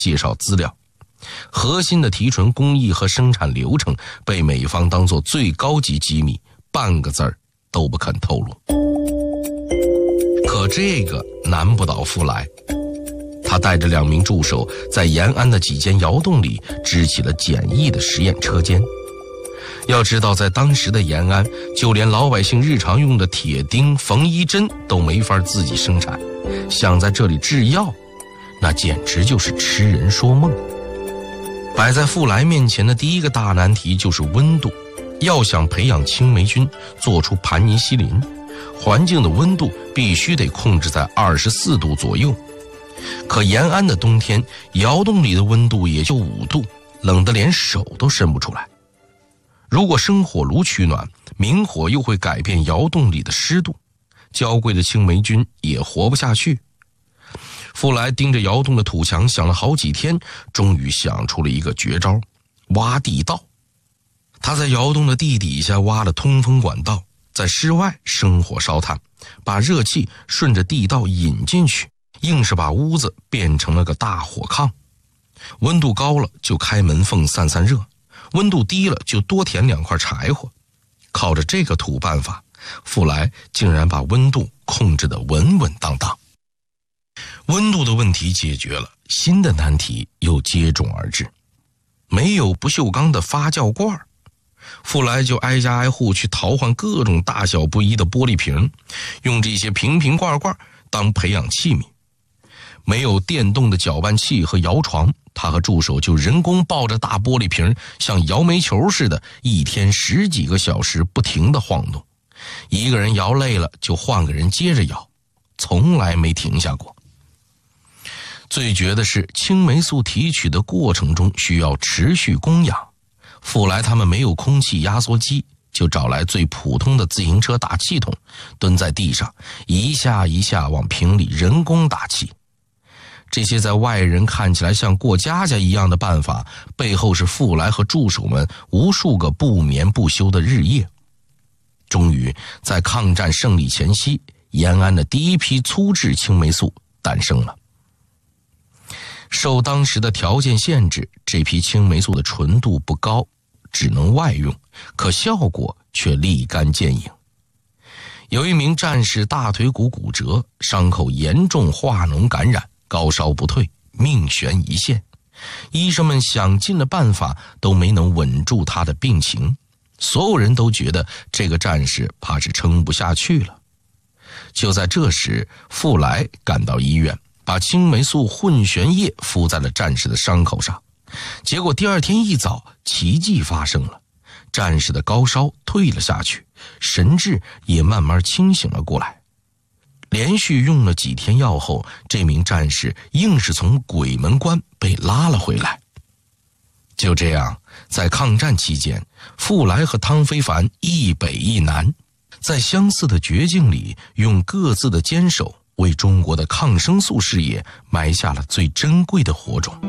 介绍资料，核心的提纯工艺和生产流程被美方当作最高级机密，半个字儿都不肯透露。可这个难不倒傅来，他带着2名助手在延安的几间窑洞里支起了简易的实验车间。要知道，在当时的延安，就连老百姓日常用的铁钉、缝衣针都没法自己生产，想在这里制药，那简直就是痴人说梦。摆在傅来面前的第一个大难题就是温度。要想培养青霉菌做出盘尼西林，环境的温度必须得控制在24度左右。可延安的冬天，窑洞里的温度也就5度，冷得连手都伸不出来。如果生火炉取暖，明火又会改变窑洞里的湿度，娇贵的青霉菌也活不下去。傅来盯着窑洞的土墙想了好几天，终于想出了一个绝招：挖地道。他在窑洞的地底下挖了通风管道，在室外生火烧炭，把热气顺着地道引进去，硬是把屋子变成了个大火炕。温度高了就开门缝散散热，温度低了就多填2块柴火。靠着这个土办法，傅来竟然把温度控制得稳稳当当。温度的问题解决了，新的难题又接踵而至。没有不锈钢的发酵罐，傅来就挨家挨户去淘换各种大小不一的玻璃瓶，用这些瓶瓶罐罐当培养器皿。没有电动的搅拌器和摇床，他和助手就人工抱着大玻璃瓶，像摇煤球似的，一天10几个小时不停地晃动。一个人摇累了就换个人接着摇，从来没停下过。最绝的是，青霉素提取的过程中需要持续供氧。傅来他们没有空气压缩机，就找来最普通的自行车打气筒，蹲在地上一下一下往瓶里人工打气。这些在外人看起来像过家家一样的办法，背后是傅来和助手们无数个不眠不休的日夜。终于在抗战胜利前夕，延安的第一批粗制青霉素诞生了。受当时的条件限制，这批青霉素的纯度不高，只能外用，可效果却立竿见影。有一名战士大腿骨骨折，伤口严重化脓感染，高烧不退，命悬一线。医生们想尽了办法都没能稳住他的病情，所有人都觉得这个战士怕是撑不下去了。就在这时，傅来赶到医院，把青霉素混悬液敷在了战士的伤口上。结果第2天一早，奇迹发生了，战士的高烧退了下去，神志也慢慢清醒了过来。连续用了几天药后，这名战士硬是从鬼门关被拉了回来。就这样，在抗战期间，傅来和汤非凡一北一南，在相似的绝境里，用各自的坚守为中国的抗生素事业埋下了最珍贵的火种。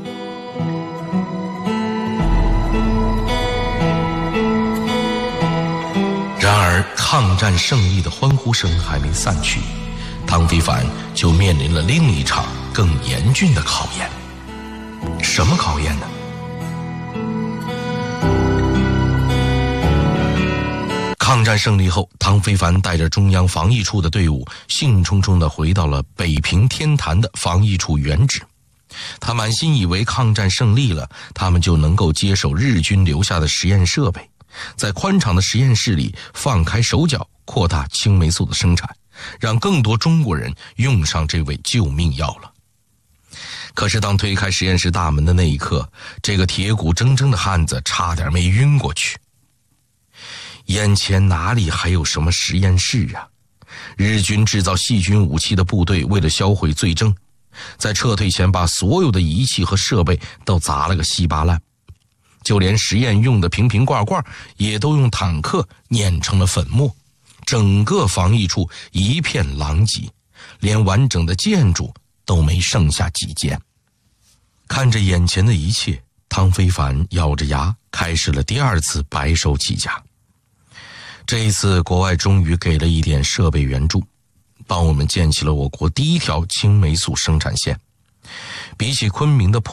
然而，抗战胜利的欢呼声还没散去，汤非凡就面临了另一场更严峻的考验。什么考验呢？抗战胜利后，汤非凡带着中央防疫处的队伍，兴冲冲地回到了北平天坛的防疫处原址。他满心以为抗战胜利了，他们就能够接手日军留下的实验设备，在宽敞的实验室里放开手脚，扩大青霉素的生产，让更多中国人用上这味救命药了。可是当推开实验室大门的那一刻，这个铁骨铮铮的汉子差点没晕过去。眼前哪里还有什么实验室啊？日军制造细菌武器的部队为了销毁罪证，在撤退前把所有的仪器和设备都砸了个稀巴烂，就连实验用的瓶瓶罐罐也都用坦克碾成了粉末，整个防疫处一片狼藉，连完整的建筑都没剩下几间。看着眼前的一切，汤非凡咬着牙开始了第2次白手起家。这一次国外终于给了一点设备援助，帮我们建起了我国第1条青霉素生产线。 比起昆明的